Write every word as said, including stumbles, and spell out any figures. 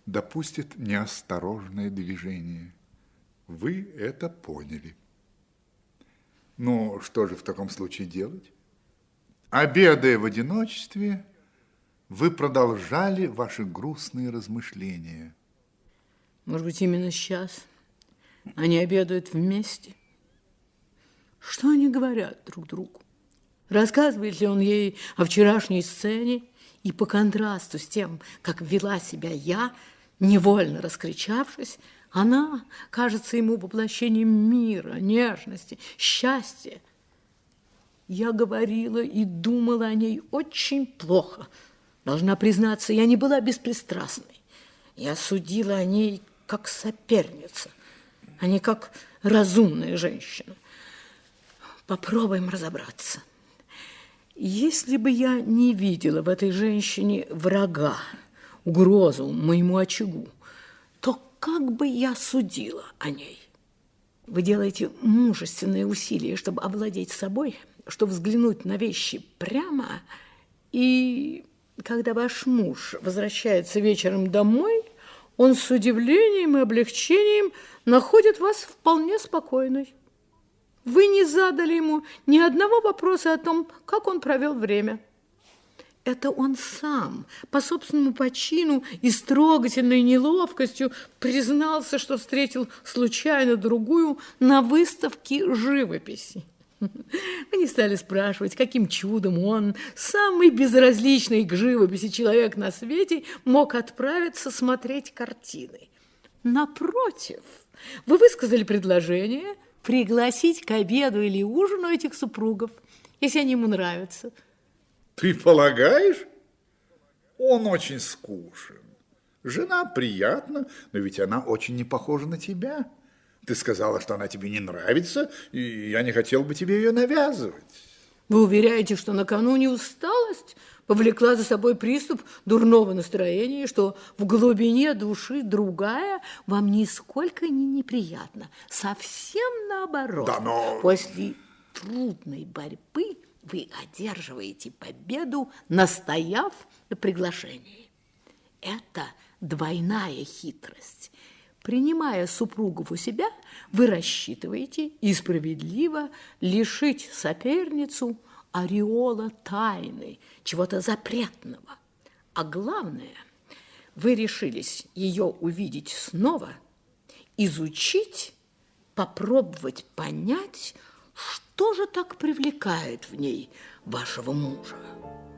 допустит неосторожное движение. Вы это поняли. Ну, что же в таком случае делать? Обедая в одиночестве, вы продолжали ваши грустные размышления. Может быть, именно сейчас они обедают вместе? Что они говорят друг другу? Рассказывает ли он ей о вчерашней сцене? И по контрасту с тем, как вела себя я, невольно раскричавшись, она кажется ему воплощением мира, нежности, счастья. Я говорила и думала о ней очень плохо. Должна признаться, я не была беспристрастной. Я судила о ней как соперница, а не как разумная женщина. Попробуем разобраться. Если бы я не видела в этой женщине врага, угрозу моему очагу, то как бы я судила о ней? Вы делаете мужественные усилия, чтобы овладеть собой, чтобы взглянуть на вещи прямо, и когда ваш муж возвращается вечером домой, он с удивлением и облегчением находит вас вполне спокойной. Вы не задали ему ни одного вопроса о том, как он провел время. Это он сам, по собственному почину и с трогательной неловкостью признался, что встретил случайно другую на выставке живописи. Вы не стали спрашивать, каким чудом он, самый безразличный к живописи человек на свете, мог отправиться смотреть картины. Напротив, вы высказали предложение пригласить к обеду или ужину этих супругов, если они ему нравятся. Ты полагаешь? Он очень скучен. Жена приятна, но ведь она очень не похожа на тебя. Ты сказала, что она тебе не нравится, и я не хотел бы тебе ее навязывать. Вы уверяете, что накануне усталость повлекла за собой приступ дурного настроения, что в глубине души другая вам нисколько не неприятна. Совсем наоборот. Да, но... После трудной борьбы вы одерживаете победу, настояв на приглашении. Это двойная хитрость. Принимая супругов у себя, вы рассчитываете и справедливо лишить соперницу ореола тайны, чего-то запретного. А главное, вы решились ее увидеть снова, изучить, попробовать понять, что же так привлекает в ней вашего мужа.